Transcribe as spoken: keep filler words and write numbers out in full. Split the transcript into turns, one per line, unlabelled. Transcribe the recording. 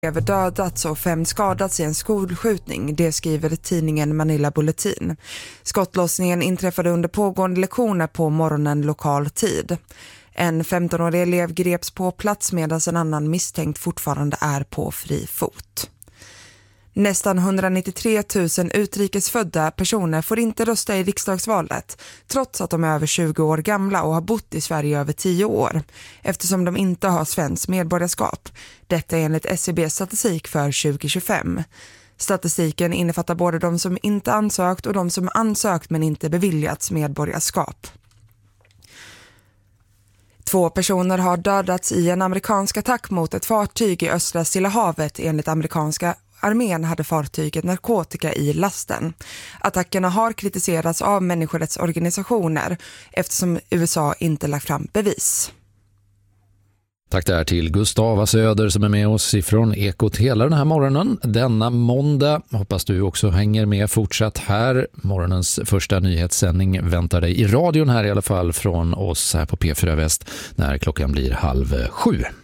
elever dödats och fem skadats i en skolskjutning, det skriver tidningen Manila Bulletin. Skottlossningen inträffade under pågående lektioner på morgonen lokal tid. En femtonårig elev greps på plats medan en annan misstänkt fortfarande är på fri fot. Nästan hundranittiotre tusen utrikesfödda personer får inte rösta i riksdagsvalet trots att de är över tjugo år gamla och har bott i Sverige över tio år eftersom de inte har svenskt medborgarskap. Detta är enligt S C B:s statistik för tjugo tjugofem. Statistiken innefattar både de som inte ansökt och de som ansökt men inte beviljats medborgarskap. Två personer har dödats i en amerikansk attack mot ett fartyg i östra Stilla havet. Enligt amerikanska armén hade fartyget narkotika i lasten. Attackerna har kritiserats av människorättsorganisationer eftersom U S A inte lagt fram bevis.
Tack där till Gustava Söder som är med oss ifrån Ekot hela den här morgonen. Denna måndag hoppas du också hänger med fortsatt här. Morgonens första nyhetssändning väntar dig i radion här i alla fall från oss här på P fyra Väst när klockan blir halv sju.